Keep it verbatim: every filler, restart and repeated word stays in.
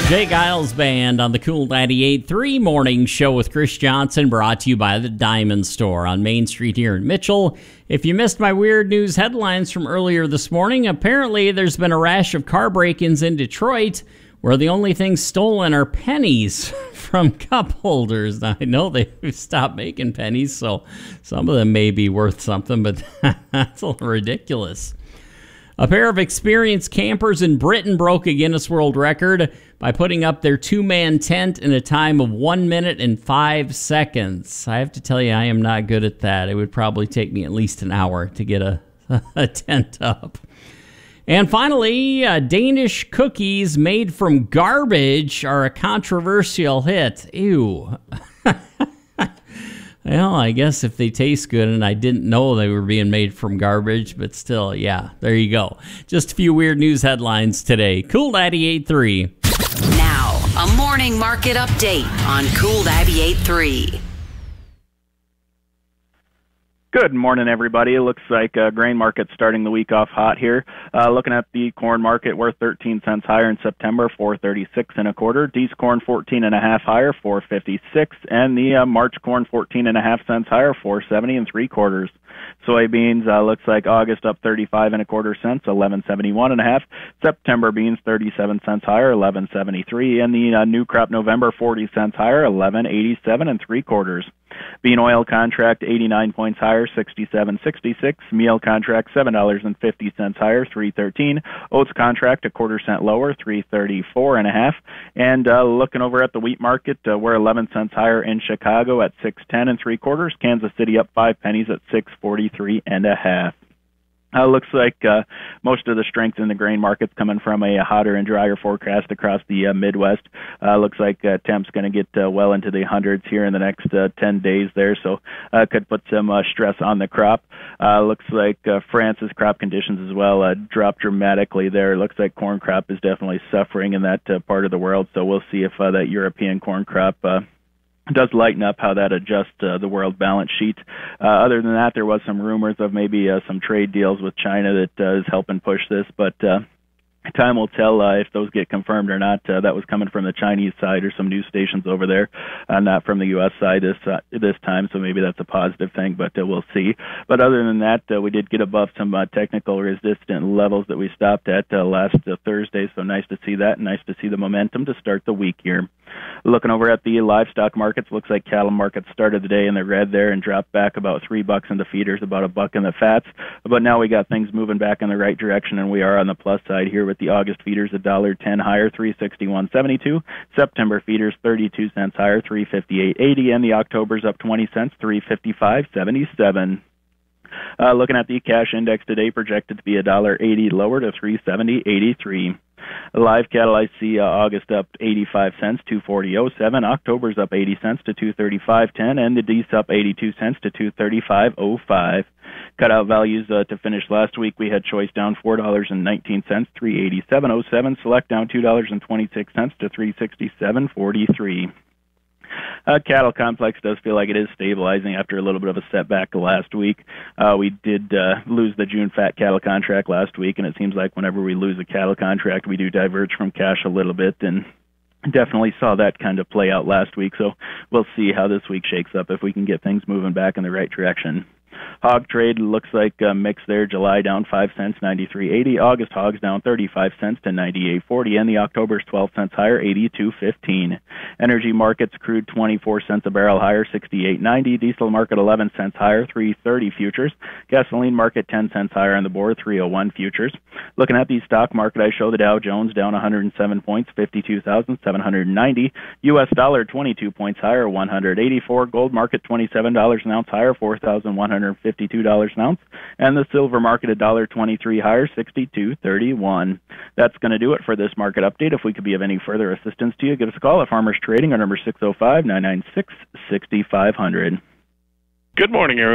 Jay Giles Band on the Cool ninety-eight point three Morning Show with Chris Johnson, brought to you by the Diamond Store on Main Street here in Mitchell. If you missed my weird news headlines from earlier this morning, apparently there's been a rash of car break-ins in Detroit where the only things stolen are pennies from cup holders. Now, I know they've stopped making pennies, so some of them may be worth something, but that's a little ridiculous. A pair of experienced campers in Britain broke a Guinness World Record by putting up their two-man tent in a time of one minute and five seconds. I have to tell you, I am not good at that. It would probably take me at least an hour to get a, a tent up. And finally, uh, Danish cookies made from garbage are a controversial hit. Ew. Well, I guess if they taste good, and I didn't know they were being made from garbage, but still, yeah, there you go. Just a few weird news headlines today. Cool ninety-eight point three. Now, a morning market update on Cool ninety-eight point three. Good morning, everybody. It looks like uh, grain market starting the week off hot here. Uh, looking at the corn market, we're thirteen cents higher in September, four thirty-six and a quarter. Dees corn fourteen and a half higher, four fifty-six, and the uh, March corn fourteen and a half cents higher, four seventy and three quarters. Soybeans uh, looks like August up thirty-five and a quarter cents, eleven seventy-one and a half. September beans thirty-seven cents higher, eleven seventy-three, and the uh, new crop November forty cents higher, eleven eighty-seven and three quarters. Bean oil contract eighty-nine points higher, sixty-seven sixty-six. Meal contract seven dollars and fifty cents higher, three thirteen. Oats contract a quarter cent lower, three thirty-four and a half. And uh, looking over at the wheat market, uh, we're eleven cents higher in Chicago at six ten and three quarters. Kansas City up five pennies at six forty-three and a half. Uh, looks like uh, most of the strength in the grain market's coming from a, a hotter and drier forecast across the uh, Midwest. Uh, looks like uh, temps going to get uh, well into the hundreds here in the next uh, ten days there, so uh, could put some uh, stress on the crop. Uh, looks like uh, France's crop conditions as well uh, dropped dramatically there. Looks like corn crop is definitely suffering in that uh, part of the world, so we'll see if uh, that European corn crop uh, does lighten up, how that adjusts uh, the world balance sheet. Uh, other than that, there was some rumors of maybe uh, some trade deals with China that uh, is helping push this, but uh, time will tell uh, if those get confirmed or not. Uh, that was coming from the Chinese side or some news stations over there, uh, not from the U S side this uh, this time, so maybe that's a positive thing, but uh, we'll see. But other than that, uh, we did get above some uh, technical resistant levels that we stopped at uh, last uh, Thursday, so nice to see that, and nice to see the momentum to start the week here. Looking over at the livestock markets, looks like cattle markets started the day in the red there and dropped back about three bucks in the feeders, about a buck in the fats. But now we got things moving back in the right direction, and we are on the plus side here with the August feeders a dollar ten higher, three sixty-one seventy-two. September feeders thirty-two cents higher, three fifty-eight eighty, and the October's up twenty cents, three fifty-five seventy-seven. Uh, looking at the cash index today, projected to be a dollar eighty lower to three seventy eighty-three. Live cattle, I see uh, August up eighty-five cents, two forty oh seven. October's up eighty cents to two thirty-five ten, and the D's up eighty-two cents to two thirty-five oh five. Cutout values uh, to finish last week, we had choice down four dollars and nineteen cents, three eighty-seven oh seven. Select down two dollars and twenty-six cents to three sixty-seven forty-three. Uh, cattle complex does feel like it is stabilizing after a little bit of a setback last week. Uh, we did uh, lose the June fat cattle contract last week, and it seems like whenever we lose a cattle contract, we do diverge from cash a little bit, and definitely saw that kind of play out last week. So we'll see how this week shakes up, if we can get things moving back in the right direction. Hog trade looks like a mix there. July down five cents, ninety-three eighty. August hogs down thirty-five cents to ninety-eight forty, and the October's twelve cents higher, eighty-two fifteen. Energy markets, crude twenty-four cents a barrel higher, sixty-eight ninety. Diesel market eleven cents higher, three thirty futures. Gasoline market ten cents higher on the board, three oh one futures. Looking at the stock market, I show the Dow Jones down one hundred seven points, fifty-two thousand seven hundred ninety. U S dollar twenty-two points higher, one hundred eighty-four. Gold market twenty-seven dollars an ounce higher, four thousand one hundred fifty-two dollars an ounce. And the silver market one dollar twenty-three higher, sixty-two thirty-one. That's going to do it for this market update. If we could be of any further assistance to you, give us a call at Farmers Trading. Our number six oh five, nine nine six, six five zero zero. Good morning, everyone.